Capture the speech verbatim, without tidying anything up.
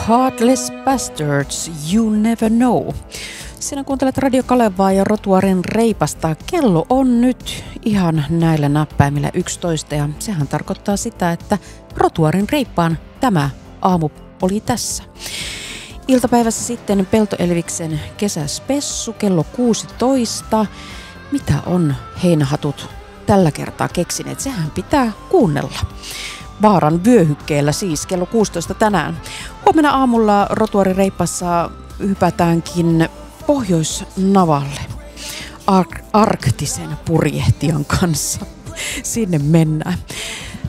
Heartless Bastards, You Never Know. Sinä kuuntelet Radio Kalevaa ja Rotuarin reipasta. Kello on nyt ihan näillä näppäimillä yksitoista ja sehän tarkoittaa sitä, että Rotuarin reippaan tämä aamu oli tässä. Iltapäivässä sitten Pelto Elviksen kesäspessu kello kuusitoista. Mitä on heinähatut tällä kertaa keksineet? Sehän pitää kuunnella. Vaaran vyöhykkeellä siis kello kuusitoista tänään. Huomenna aamulla Rotuarin reipassa hypätäänkin Pohjoisnavalle Ar- arktisen purjehtijan kanssa. Sinne mennään.